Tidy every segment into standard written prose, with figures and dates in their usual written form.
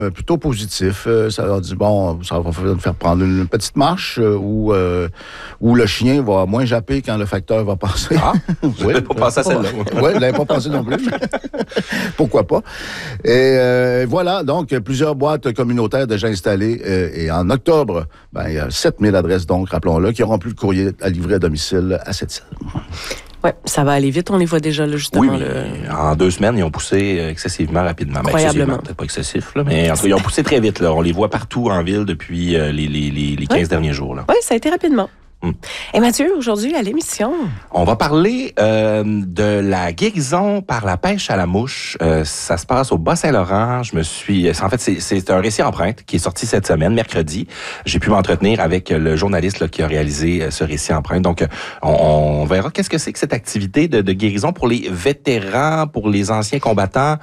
Plutôt positif. Ça leur dit, bon, ça va nous faire prendre une petite marche où le chien va moins japper quand le facteur va passer. Ah, je n'avais pas pensé à celle-là. Oui, je l'avais pas pensé non plus. Pourquoi pas? Et voilà, donc, plusieurs boîtes communautaires déjà installées. Et en octobre, il y a 7000 adresses, donc, rappelons-le, qui auront plus de courrier à livrer à domicile à cette île. Oui, ça va aller vite. On les voit déjà, là, justement. Oui, en 2 semaines, ils ont poussé excessivement rapidement. Incroyablement. Peut-être pas excessif, là, mais en tout cas, ils ont poussé très vite. Là. On les voit partout en ville depuis les 15 derniers jours. Là. Oui, ça a été rapidement. Et Mathieu, aujourd'hui, à l'émission, on va parler de la guérison par la pêche à la mouche. Ça se passe au Bas-Saint-Laurent. En fait, c'est un récit empreinte qui est sorti cette semaine, mercredi. J'ai pu m'entretenir avec le journaliste là, qui a réalisé ce récit empreinte. Donc, on verra qu'est-ce que c'est que cette activité de guérison pour les vétérans, pour les anciens combattants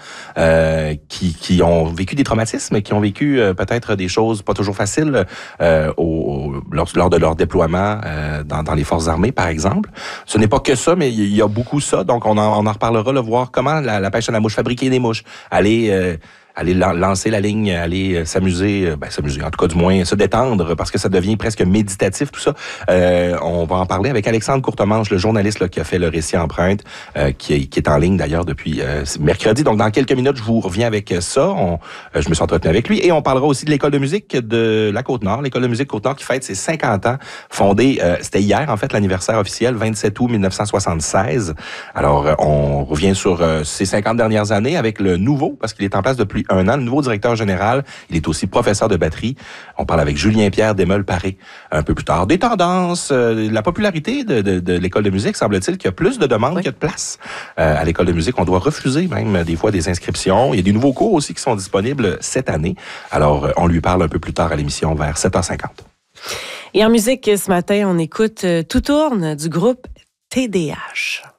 qui ont vécu des traumatismes, qui ont vécu peut-être des choses pas toujours faciles lors de leur déploiement dans les forces armées, par exemple. Ce n'est pas que ça, mais il y a beaucoup ça. Donc, on en reparlera, là, voir comment la pêche à la mouche, fabriquer des mouches, aller lancer la ligne, aller s'amuser, en tout cas du moins se détendre, parce que ça devient presque méditatif tout ça. On va en parler avec Alexandre Courtemanche, le journaliste là, qui a fait le récit empreinte, qui est en ligne d'ailleurs depuis mercredi. Donc dans quelques minutes, je vous reviens avec ça. Je me suis entretenu avec lui et on parlera aussi de l'école de musique de la Côte-Nord, l'école de musique Côte-Nord qui fête ses 50 ans, fondée, c'était hier en fait l'anniversaire officiel, 27 août 1976. Alors on revient sur ces 50 dernières années avec le nouveau, parce qu'il est en place depuis 1 an, le nouveau directeur général. Il est aussi professeur de batterie. On parle avec Julien-Pierre Desmeules-Paré un peu plus tard. Des tendances, la popularité de l'école de musique, semble-t-il qu'il y a plus de demandes qu'il y a de place à l'école de musique. On doit refuser même des fois des inscriptions. Il y a des nouveaux cours aussi qui sont disponibles cette année. Alors, on lui parle un peu plus tard à l'émission vers 7h50. Et en musique, ce matin, on écoute Tout tourne du groupe TDH.